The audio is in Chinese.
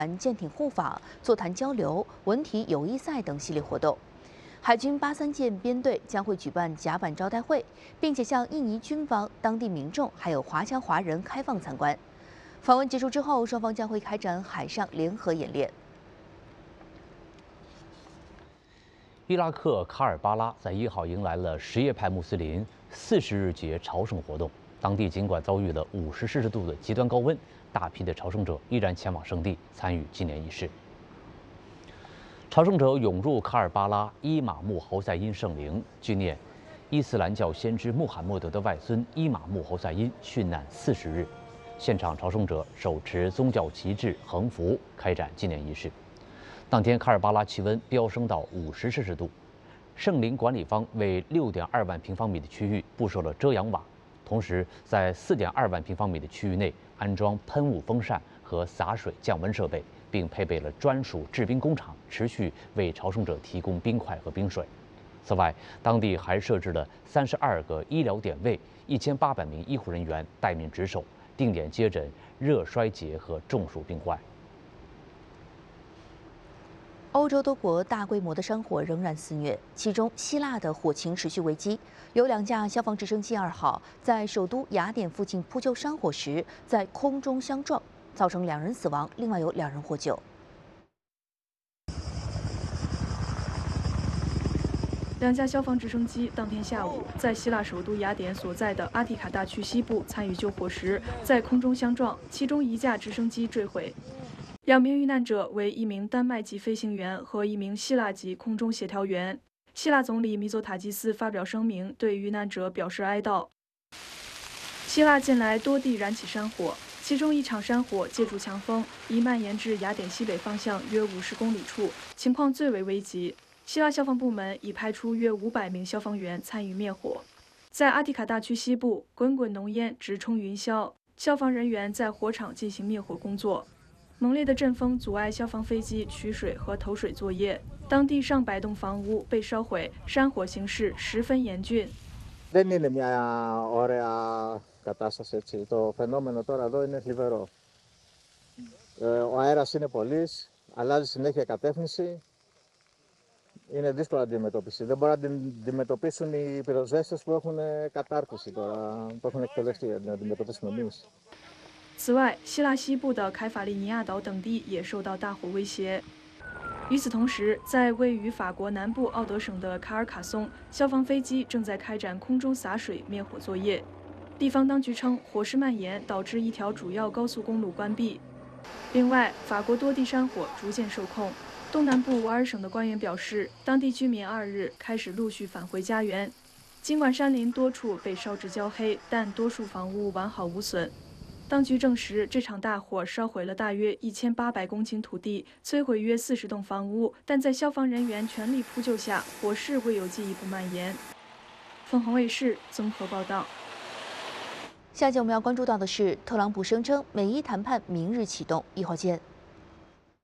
舰艇护法、座谈交流、文体友谊赛等系列活动。海军83舰编队将会举办甲板招待会，并且向印尼军方、当地民众还有华侨华人开放参观。访问结束之后，双方将会开展海上联合演练。 伊拉克卡尔巴拉在1号迎来了什叶派穆斯林40日节朝圣活动。当地尽管遭遇了50摄氏度的极端高温，大批的朝圣者依然前往圣地参与纪念仪式。朝圣者涌入卡尔巴拉伊玛目侯赛因圣陵，纪念伊斯兰教先知穆罕默德的外孙伊玛目侯赛因殉难40日。现场朝圣者手持宗教旗帜横幅，开展纪念仪式。当天，卡尔巴拉气温飙升到50摄氏度，圣陵管理方为6.2万平方米的区域布设了遮阳网，同时在4.2万平方米的区域内安装喷雾风扇和洒水降温设备，并配备了专属制冰工厂，持续为朝圣者提供冰块和冰水。此外，当地还设置了32个医疗点位，1800名医护人员待命值守，定点接诊热衰竭和中暑病患。 欧洲多国大规模的山火仍然肆虐，其中希腊的火情持续危机。有2架消防直升机2号在首都雅典附近扑救山火时，在空中相撞，造成2人死亡，另外有2人获救。 2架消防直升机当天下午在希腊首都雅典所在的阿提卡大区西部参与救火时，在空中相撞，其中1架直升机坠毁。2名遇难者为1名丹麦籍飞行员和1名希腊籍空中协调员。希腊总理米佐塔基斯发表声明，对遇难者表示哀悼。希腊近来多地燃起山火，其中一场山火借助强风已蔓延至雅典西北方向约50公里处，情况最为危急。希腊消防部门已派出约500名消防员参与灭火。在阿提卡大区西部，滚滚浓烟直冲云霄，消防人员在火场进行灭火工作。猛烈的阵风阻碍消防飞机取水和投水作业，当地上百栋房屋被烧毁，山火形势十分严峻。 Δεν είναι μια ωραία κατάσταση έτσι. Το φαινόμενο τώρα εδώ είναι θλιβερό. Ο αέρας είναι πολύς, αλλάζει συνέχεια κατεύθυνση. Είναι δύσκολη αντιμετώπιση. Δεν μπορούν να την αντιμετωπίσουν οι πυροσβέστες που έχουν κατάρτιση τώρα, που έχουν εκπαιδευτεί να την αντιμετωπίσουμε εμείς. 此外，希腊西部的凯法利尼亚岛等地也受到大火威胁。与此同时，在位于法国南部奥德省的卡尔卡松，消防飞机正在开展空中洒水灭火作业。地方当局称，火势蔓延导致一条主要高速公路关闭。另外，法国多地山火逐渐受控。东南部瓦尔省的官员表示，当地居民2日开始陆续返回家园。尽管山林多处被烧至焦黑，但多数房屋完好无损。当局证实，这场大火烧毁了大约1800公顷土地，摧毁约40栋房屋，但在消防人员全力扑救下，火势未有进一步蔓延。凤凰卫视综合报道。 下节我们要关注到的是，特朗普声称美伊谈判明日启动。1号见。